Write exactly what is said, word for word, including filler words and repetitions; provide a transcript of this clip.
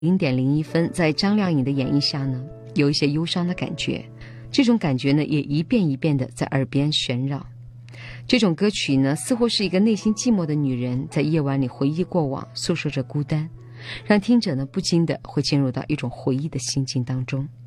零点零一分，在张靓颖的演绎下呢，有一些忧伤的感觉，这种感觉呢也一遍一遍的在耳边旋绕。这种歌曲呢，似乎是一个内心寂寞的女人在夜晚里回忆过往，诉说着孤单，让听者呢不禁的会进入到一种回忆的心境当中。